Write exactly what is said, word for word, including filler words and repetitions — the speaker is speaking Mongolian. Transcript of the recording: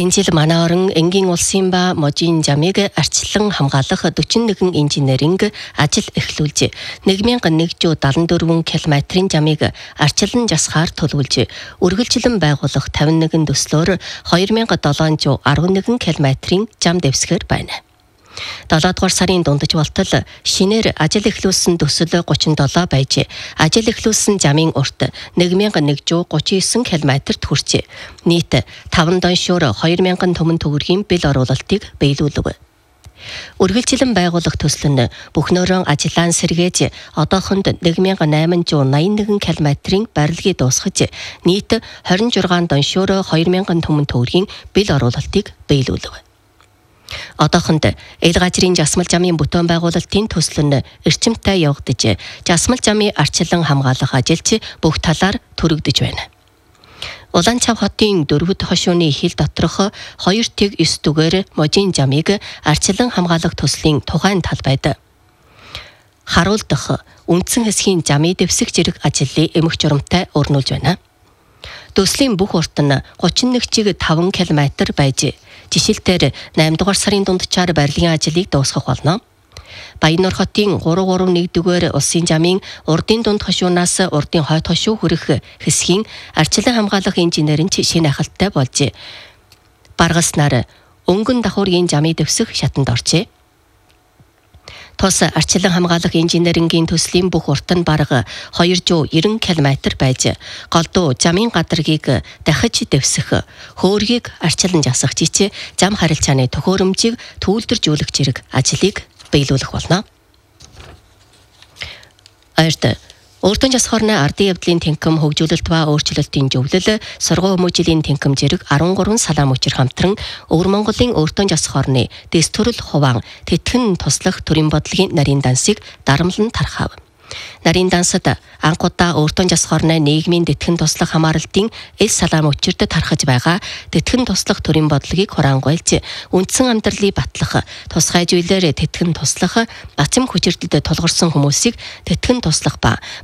Энэ жил манай орон энгийн улсын ба можийн жамыг арчлан хамгаалах forty-one инженеринг ажил эхлүүлж, one thousand one hundred seventy-four километрийн жамыг арчлан жасахаар төлөвлөж, үргэлжлэн байгуулах fifty-one төслөөр two thousand seven hundred eleven километрийн жам дэвсгэр байна. seven дугаар сарын дундаж болтол шинээр ажил эхлүүлсэн төсөл thirty-seven байж, ажил эхлүүлсэн жамын урт one thousand one hundred thirty-nine километрт хүрчээ. Нийт five доншуур two thousand түмэн төгрөгийн бэл оруулалтыг биелүүлв. Үргэлжлэн байгуулах төсөл нь бүхнөөрөө ажиллаан сэргээж одоохонд one thousand eight hundred ninety-one километрийн барилгыг дуусгаж, нийт twenty-six доншуур two thousand түмэн төгрөгийн бэл оруулалтыг биелүүлв. Одоохонд эл газрын жасмал жамын бүтээн байгуулалтын төсөл нь эрчимтэй явагдаж, жасмал жамын арчлан хамгаалах ажилч бүх талаар түрэгдэж байна. Улаанчав хотын дөрвөд хошууны хил доторх two нine дугаар можийн жамыг арчлан хамгаалах төслийн тухайн талбайд харуулдах үндсэн хэсгийн жамын дэвсэх зэрэг ажлын эмх журамтай өрнүүлж байна. Төслийн бүх урт нь thirty-one five километр байж, жишээлбэл eight дугаар сарын дундчаар барилгын ажлыг дуусгах болно. Баяннор хотын three thirty-one дугаар улсын жамын урдын дунд хошуунаас урдын хойд хошуу хүрэх хэсгийн арчлан хамгаалах инженеринч шинэ ахалтай болж, баргаснаар өнгөн давхургийн жамыг дэвсэх шатанд оржээ. Тус арчлан хамгаалах инженерингийн төслийн бүх урт нь бараг two hundred ninety километр байж, голдуу жамын гадаргийг дахиж дэвсэх, хөөргийг арчлан жасах жичээ жам харилцааны төхөөрөмжийг түүлдэржүүлэх зэрэг ажлыг биелүүлэх болно. Ойрт Өөртөө жас хорны ардын явдлын тэнхим хөгжүүлэлт ба өөрчлөлтийн зөвлөл, сургууль хүмүүжлийн тэнхим зэрэг thirty-three салаа мөчир хамтран Өвөр Монголын өөртөө жас хорны дэс төрөл хуваан тэтгэн туслах төрийн бодлогын нарийн дансыг дарамлан тархав. Нарийн дансад анхудаа өөртөө жас хорны нийгмийн тэтгэн туслах хамааралтын эс салаа мөчирд тархаж байгаа тэтгэн туслах төрийн бодлогыг хураангуйлж, үндсэн амьдралыг батлах, тусгай зүйлээр тэтгэн туслах, бацим хүчирдэлд тулгарсан хүмүүсийг тэтгэн туслах ба